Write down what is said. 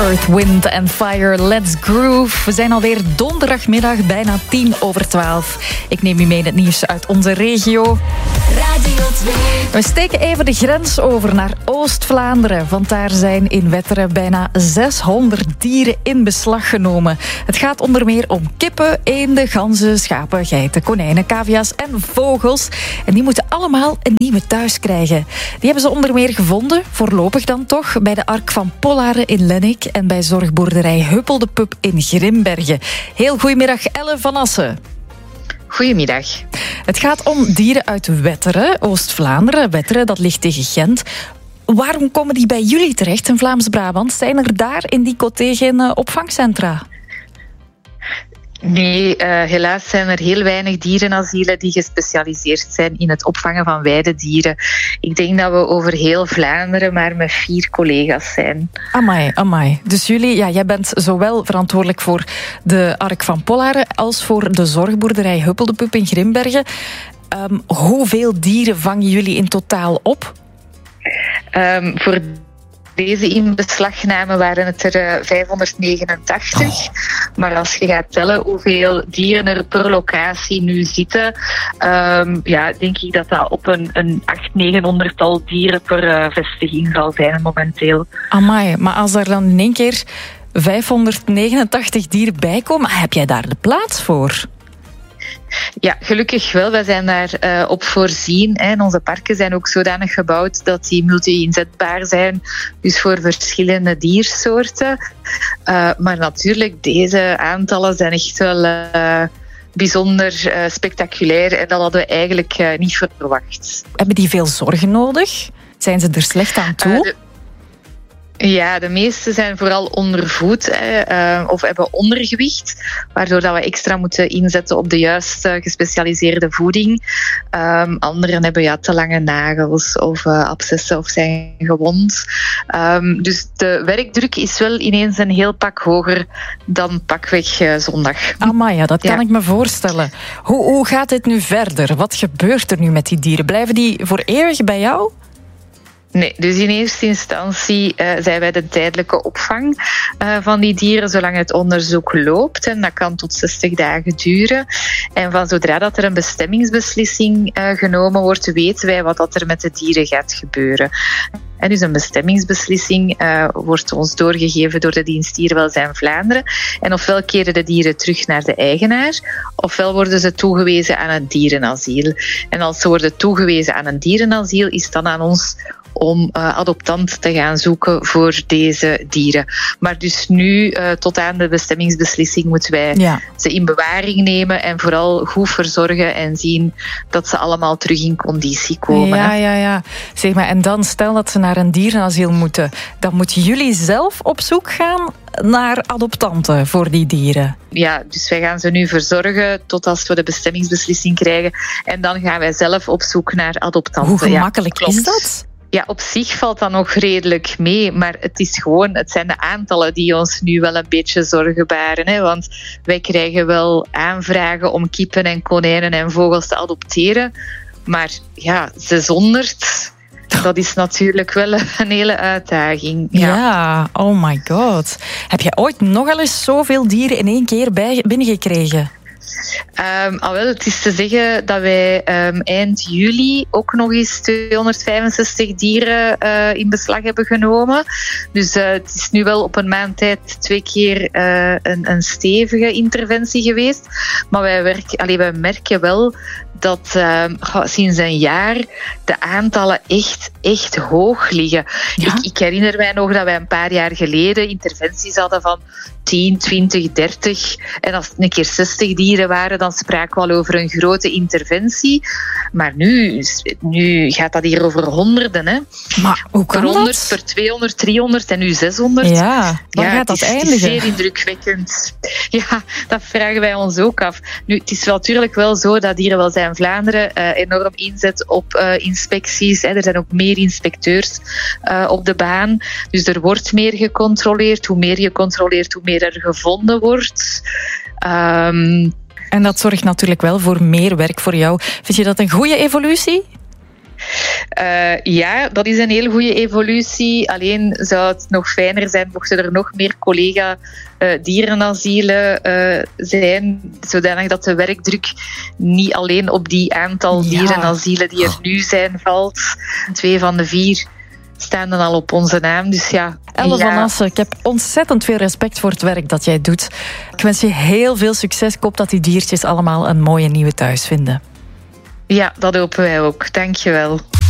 Earth, Wind and Fire, Let's Groove. We zijn alweer donderdagmiddag, bijna 11:10. Ik neem u mee in het nieuws uit onze regio. Radio 2. We steken even de grens over naar Oost-Vlaanderen. Want daar zijn in Wetteren bijna 600 dieren in beslag genomen. Het gaat onder meer om kippen, eenden, ganzen, schapen, geiten, konijnen, cavia's en vogels. En die moeten allemaal een nieuwe thuis krijgen. Die hebben ze onder meer gevonden, voorlopig dan toch, bij de Ark van Pollaren in Lennik en bij zorgboerderij Huppel de Pup in Grimbergen. Heel goedemiddag, Elle van Assen. Goedemiddag. Het gaat om dieren uit Wetteren, Oost-Vlaanderen. Wetteren, dat ligt tegen Gent. Waarom komen die bij jullie terecht in Vlaams-Brabant? Zijn er daar in die coté geen opvangcentra? Nee, helaas zijn er heel weinig dierenasielen die gespecialiseerd zijn in het opvangen van weidedieren. Ik denk dat we over heel Vlaanderen maar met 4 collega's zijn. Amai. Dus jullie, jij bent zowel verantwoordelijk voor de Ark van Pollaren als voor de zorgboerderij Huppel de Pup in Grimbergen. Hoeveel dieren vangen jullie in totaal op? Voor deze inbeslagname waren het er 589. Maar als je gaat tellen hoeveel dieren er per locatie nu zitten, denk ik dat dat op een 800-900-tal dieren per vestiging zal zijn momenteel. Amai, maar als er dan in één keer 589 dieren bij komen, heb jij daar de plaats voor? Ja, gelukkig wel. Wij zijn daar op voorzien. En onze parken zijn ook zodanig gebouwd dat die multi-inzetbaar zijn. Dus voor verschillende diersoorten. Maar natuurlijk, deze aantallen zijn echt wel bijzonder spectaculair. En dat hadden we eigenlijk niet verwacht. Hebben die veel zorgen nodig? Zijn ze er slecht aan toe? Ja, de meeste zijn vooral ondervoed of hebben ondergewicht, waardoor dat we extra moeten inzetten op de juiste gespecialiseerde voeding. Anderen hebben te lange nagels of abscessen of zijn gewond. Dus de werkdruk is wel ineens een heel pak hoger dan pakweg zondag. Amai, dat kan ik me voorstellen. Hoe gaat dit nu verder? Wat gebeurt er nu met die dieren? Blijven die voor eeuwig bij jou? Nee, dus in eerste instantie zijn wij de tijdelijke opvang van die dieren zolang het onderzoek loopt. En dat kan tot 60 dagen duren. En van zodra dat er een bestemmingsbeslissing genomen wordt, weten wij wat dat er met de dieren gaat gebeuren. En dus een bestemmingsbeslissing wordt ons doorgegeven door de dienst Dierenwelzijn Vlaanderen. En ofwel keren de dieren terug naar de eigenaar, ofwel worden ze toegewezen aan een dierenasiel. En als ze worden toegewezen aan een dierenasiel, is het dan aan ons om adoptant te gaan zoeken voor deze dieren. Maar dus nu, tot aan de bestemmingsbeslissing, moeten wij ze in bewaring nemen en vooral goed verzorgen en zien dat ze allemaal terug in conditie komen. Ja. Zeg maar, en dan stel dat ze naar een dierenasiel moeten, dan moeten jullie zelf op zoek gaan naar adoptanten voor die dieren. Ja, dus wij gaan ze nu verzorgen tot als we de bestemmingsbeslissing krijgen. En dan gaan wij zelf op zoek naar adoptanten. Hoe gemakkelijk is dat? Ja, op zich valt dat nog redelijk mee, maar het zijn de aantallen die ons nu wel een beetje zorgen baren. Hè? Want wij krijgen wel aanvragen om kippen en konijnen en vogels te adopteren. Maar 600, dat is natuurlijk wel een hele uitdaging. Ja, oh my god. Heb je ooit nogal eens zoveel dieren in één keer binnengekregen? Het is te zeggen dat wij eind juli ook nog eens 265 dieren in beslag hebben genomen. Dus het is nu wel op een maand tijd 2 keer een stevige interventie geweest. Maar wij merken wel dat sinds een jaar de aantallen echt hoog liggen. Ja? Ik herinner mij nog dat wij een paar jaar geleden interventies hadden van 10, 20, 30. En als het een keer 60 dieren waren, dan spraken we al over een grote interventie. Maar nu gaat dat hier over honderden. Hè? Maar hoe kan per 100, dat? per 200, 300 en nu 600. Ja, waar gaat dat eindigen? Het is zeer indrukwekkend. Ja, dat vragen wij ons ook af. Nu, het is wel natuurlijk wel zo dat Dierenwelzijn Vlaanderen enorm inzet op inspecties. Hè. Er zijn ook meer inspecteurs op de baan. Dus er wordt meer gecontroleerd. Hoe meer je controleert, hoe meer er gevonden wordt. En dat zorgt natuurlijk wel voor meer werk voor jou. Vind je dat een goede evolutie? Ja, dat is een heel goede evolutie. Alleen zou het nog fijner zijn mochten er nog meer collega-dierenasielen zijn, zodanig dat de werkdruk niet alleen op die aantal dierenasielen die er nu zijn valt. 2 van de 4 staan dan al op onze naam. Dus ja. Elle van Assen, ik heb ontzettend veel respect voor het werk dat jij doet. Ik wens je heel veel succes. Ik hoop dat die diertjes allemaal een mooie nieuwe thuis vinden. Ja, dat hopen wij ook. Dank je wel.